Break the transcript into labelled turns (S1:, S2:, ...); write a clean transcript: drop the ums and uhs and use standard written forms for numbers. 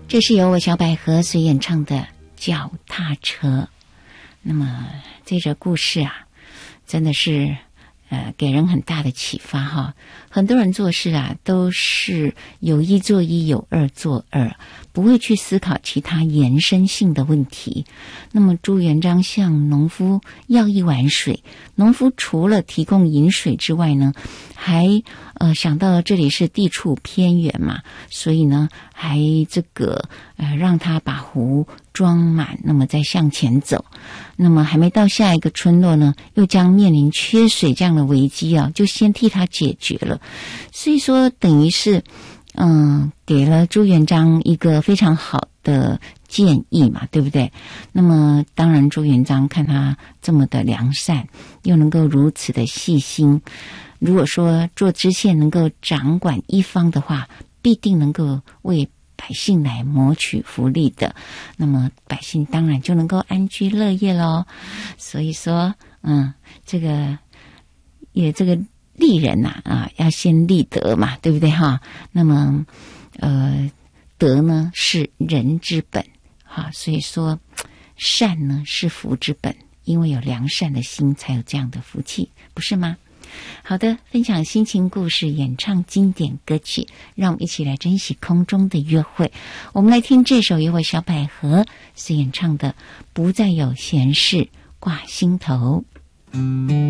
S1: 这是由我小百合所演唱的《脚踏车》。那么这则故事啊，真的是给人很大的启发哈。很多人做事啊，都是有一做一，有二做二，不会去思考其他延伸性的问题。那么朱元璋向农夫要一碗水，农夫除了提供饮水之外呢，还想到这里是地处偏远嘛，所以呢还让他把壶装满，那么再向前走。那么还没到下一个村落呢，又将面临缺水这样的危机啊，就先替他解决了。所以说等于是给了朱元璋一个非常好的建议嘛，对不对？那么当然朱元璋看他这么的良善，又能够如此的细心，如果说做知县能够掌管一方的话，必定能够为百姓来谋取福利的，那么百姓当然就能够安居乐业咯。所以说这个立人要先立德嘛，对不对哈？那么德呢是人之本哈，所以说善呢是福之本，因为有良善的心才有这样的福气，不是吗？好的，分享心情故事，演唱经典歌曲，让我们一起来珍惜空中的约会。我们来听这首由我小百合所演唱的《不再有闲事挂心头》。